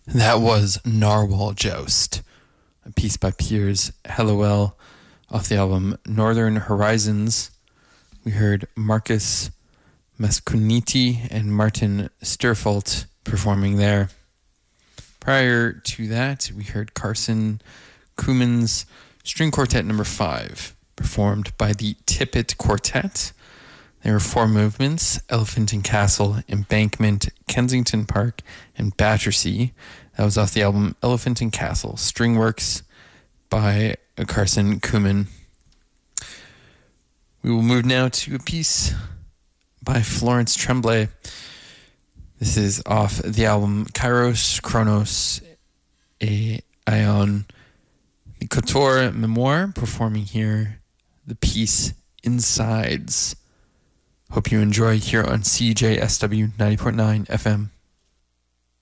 That was Narwhal Joust, a piece by Piers Hellawell off the album Northern Horizons. We heard Marcus Mascuniti and Martin Sturfeldt performing there. Prior to that, we heard Carson Kuhlman's String Quartet No. 5, performed by the Tippett Quartet. There were 4 movements: Elephant and Castle, Embankment, Kensington Park, and Battersea. That was off the album Elephant and Castle, String Works by Carson Kuhlman. We will move now to a piece by Florence Tremblay. This is off the album Kairos Chronos et Aion, the Couture Memoir, performing here the piece Insides. Hope you enjoy here on CJSW 90.9 FM.